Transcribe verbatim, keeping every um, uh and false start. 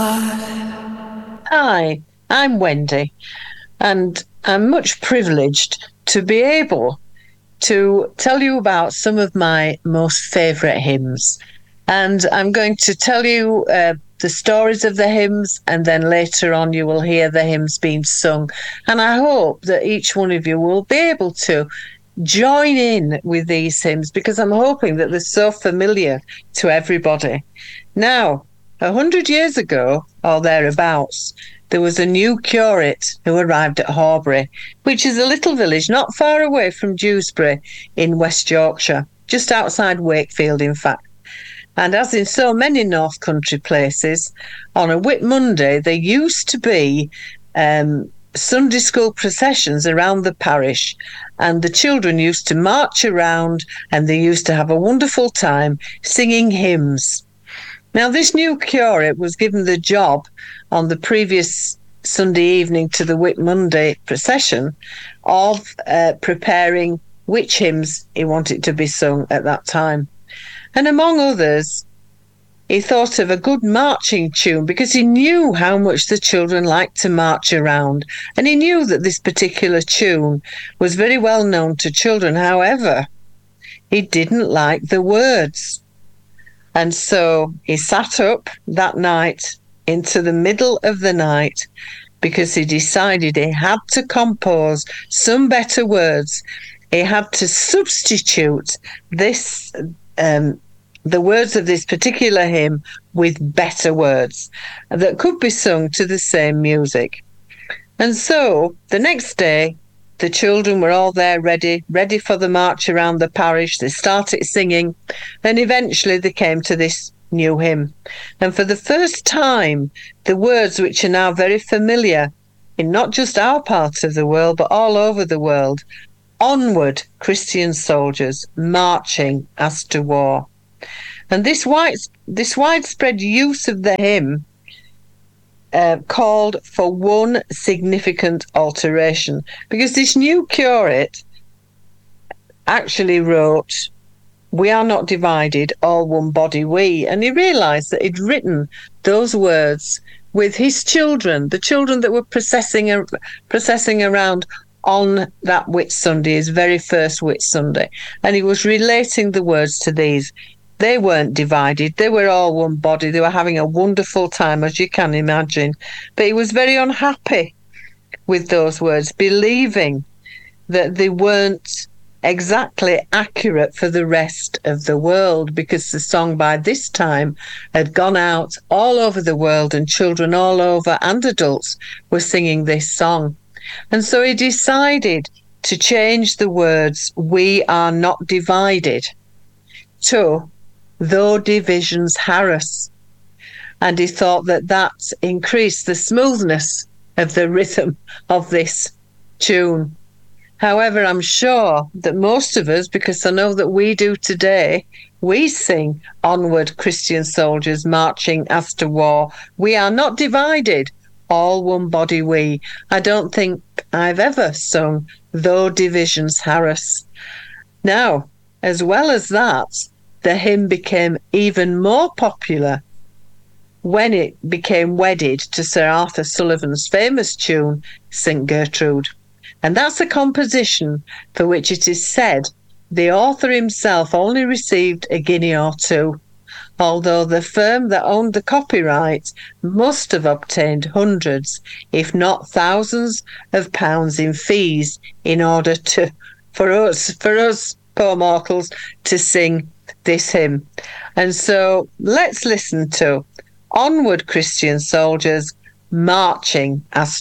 Hi, I'm Wendy, and I'm much privileged to be able to tell you about some of my most favourite hymns. And I'm going to tell you uh, the stories of the hymns, and then later on, you will hear the hymns being sung. And I hope that each one of you will be able to join in with these hymns because I'm hoping that they're so familiar to everybody. Now, a hundred years ago, or thereabouts, there was a new curate who arrived at Horbury, which is a little village not far away from Dewsbury in West Yorkshire, just outside Wakefield, in fact. And as in so many North Country places, on a Whit Monday, there used to be um, Sunday school processions around the parish, and the children used to march around and they used to have a wonderful time singing hymns. Now, this new curate was given the job on the previous Sunday evening to the Whit Monday procession of uh, preparing which hymns he wanted to be sung at that time. And among others, he thought of a good marching tune because he knew how much the children liked to march around. And he knew that this particular tune was very well known to children. However, he didn't like the words. And so he sat up that night into the middle of the night because he decided he had to compose some better words. He had to substitute this, um, the words of this particular hymn with better words that could be sung to the same music. And so the next day, the children were all there ready, ready for the march around the parish. They started singing, and eventually they came to this new hymn. And for the first time, the words which are now very familiar in not just our part of the world, but all over the world, onward, Christian soldiers, marching as to war. And this, wide, this widespread use of the hymn Uh, called for one significant alteration because this new curate actually wrote, "We are not divided, all one body we," and he realised that he'd written those words with his children, the children that were processing, processing around on that Whit Sunday, his very first Whit Sunday, and he was relating the words to these. They weren't divided. They were all one body. They were having a wonderful time, as you can imagine. But he was very unhappy with those words, believing that they weren't exactly accurate for the rest of the world because the song by this time had gone out all over the world and children all over and adults were singing this song. And so he decided to change the words, "We are not divided," to "Though divisions harass." And he thought that that increased the smoothness of the rhythm of this tune. However, I'm sure that most of us, because I know that we do today, we sing "Onward, Christian soldiers, marching as to war. We are not divided, all one body we." I don't think I've ever sung "Though divisions harass." Now, as well as that, the hymn became even more popular when it became wedded to Sir Arthur Sullivan's famous tune, "Saint Gertrude." And that's a composition for which it is said the author himself only received a guinea or two, although the firm that owned the copyright must have obtained hundreds, if not thousands, of pounds in fees in order to, for us, for us poor mortals, to sing this hymn. And so let's listen to "Onward, Christian soldiers, marching as